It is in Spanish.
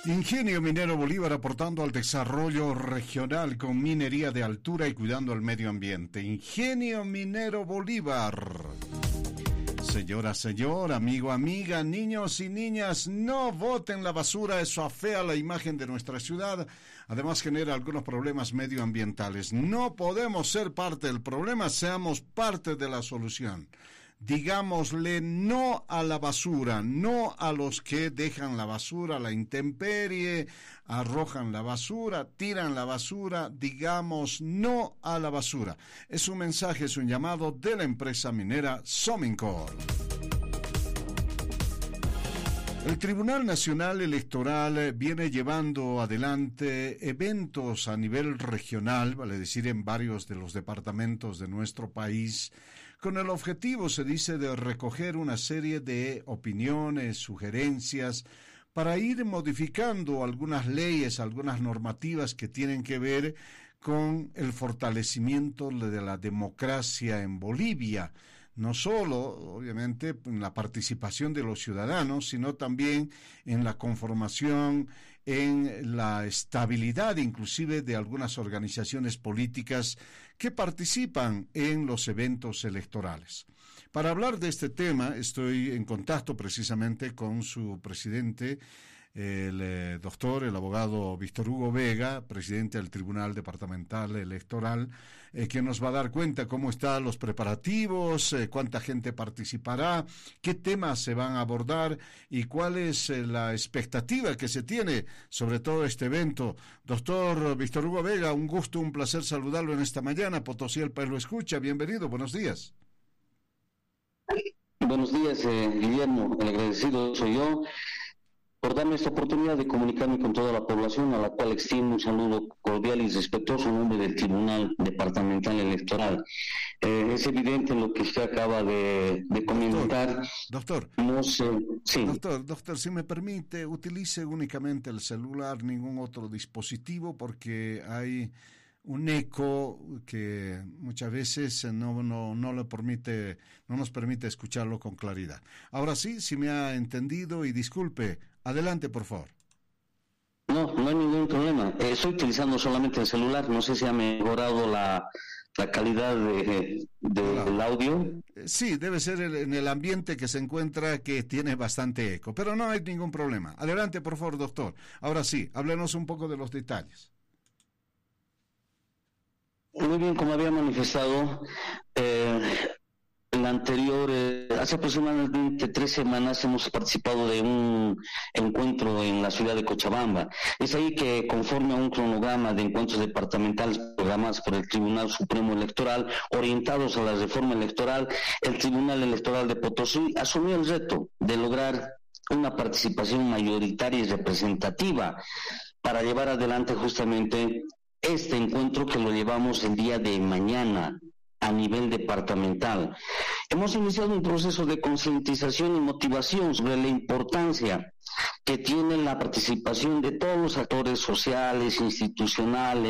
Ingenio Minero Bolívar aportando al desarrollo regional con minería de altura y cuidando el medio ambiente. Ingenio Minero Bolívar. Señora, señor, amigo, amiga, niños y niñas, no boten la basura, eso afea la imagen de nuestra ciudad, además genera algunos problemas medioambientales. No podemos ser parte del problema, seamos parte de la solución. Digámosle no a la basura, no a los que dejan la basura a la intemperie, arrojan la basura, tiran la basura, digamos no a la basura. Es un mensaje, es un llamado de la empresa minera Somincor. El Tribunal Nacional Electoral viene llevando adelante eventos a nivel regional, vale decir en varios de los departamentos de nuestro país, con el objetivo, se dice, de recoger una serie de opiniones, sugerencias, para ir modificando algunas leyes, algunas normativas que tienen que ver con el fortalecimiento de la democracia en Bolivia. No solo, obviamente, en la participación de los ciudadanos, sino también en la conformación, en la estabilidad inclusive de algunas organizaciones políticas que participan en los eventos electorales. Para hablar de este tema, estoy en contacto precisamente con su presidente, el abogado Víctor Hugo Vega, presidente del Tribunal Departamental Electoral, que nos va a dar cuenta cómo están los preparativos, cuánta gente participará, qué temas se van a abordar y cuál es la expectativa que se tiene sobre todo este evento. Doctor Víctor Hugo Vega, un gusto, un placer saludarlo en esta mañana. Potosí, el país lo escucha. Bienvenido, buenos días. Buenos días, Guillermo. El agradecido soy yo por darme esta oportunidad de comunicarme con toda la población, a la cual extiendo un saludo cordial y respetuoso en nombre del Tribunal Departamental Electoral. Es evidente lo que usted acaba de comentar. Doctor, no sé, sí. Doctor, si me permite, utilice únicamente el celular, ningún otro dispositivo, porque hay un eco que muchas veces no nos permite escucharlo con claridad. Ahora sí, si me ha entendido, y disculpe, adelante por favor. No hay ningún problema. Estoy utilizando solamente el celular, no sé si ha mejorado la calidad del audio. Sí, debe ser en el ambiente que se encuentra, que tiene bastante eco, pero no hay ningún problema. Adelante por favor, doctor. Ahora sí, háblenos un poco de los detalles. Muy bien, como había manifestado, el anterior, hace aproximadamente 3 semanas hemos participado de un encuentro en la ciudad de Cochabamba. Es ahí que, conforme a un cronograma de encuentros departamentales programados por el Tribunal Supremo Electoral, orientados a la reforma electoral, el Tribunal Electoral de Potosí asumió el reto de lograr una participación mayoritaria y representativa para llevar adelante justamente este encuentro que lo llevamos el día de mañana a nivel departamental. Hemos iniciado un proceso de concientización y motivación sobre la importancia que tiene la participación de todos los actores sociales, institucionales,